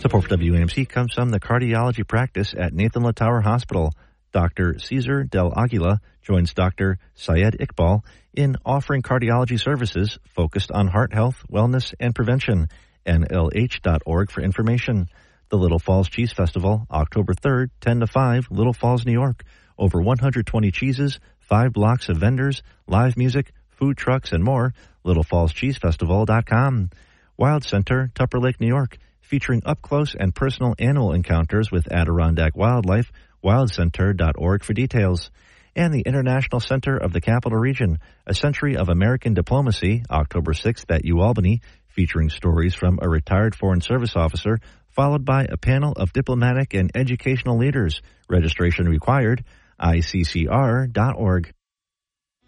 Support for WNMC comes from the cardiology practice at Nathan Littauer Hospital. Dr. Cesar Del Aguila joins Dr. Syed Iqbal in offering cardiology services focused on heart health, wellness, and prevention. NLH.org for information. The Little Falls Cheese Festival, October 3rd, 10 to 5, Little Falls, New York. Over 120 cheeses, 5 blocks of vendors, live music, food trucks, and more. LittleFallsCheeseFestival.com. Wild Center, Tupper Lake, New York, featuring up-close and personal animal encounters with Adirondack wildlife. WildCenter.org for details. And the International Center of the Capital Region, A Century of American Diplomacy, October 6th at UAlbany, featuring stories from a retired Foreign Service officer, followed by a panel of diplomatic and educational leaders. Registration required. ICCR.org.